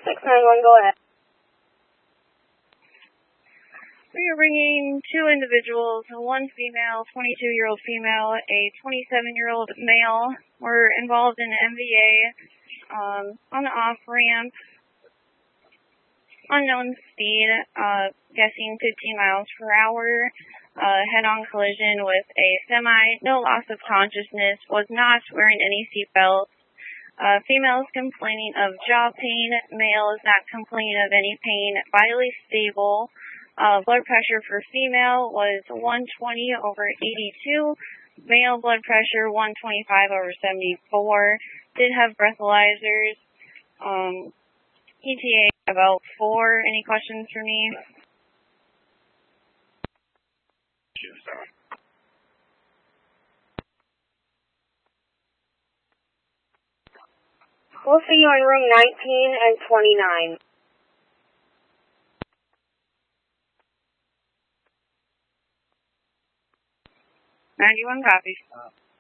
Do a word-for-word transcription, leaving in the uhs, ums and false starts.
six nine one, go ahead. We are bringing two individuals, one female, twenty-two-year-old female, a twenty-seven-year-old male. We're involved in M V A um, on the off-ramp, unknown speed, uh, guessing fifteen miles per hour, uh, head-on collision with a semi, no loss of consciousness, was not wearing any seatbelts. Uh, female is complaining of jaw pain, male is not complaining of any pain, vitally stable. Uh, blood pressure for female was one twenty over eighty-two, male blood pressure one twenty-five over seventy-four, did have breathalyzers, um, E T A about four. Any questions for me? We'll see you in room nineteen and twenty-nine. ninety-one copies.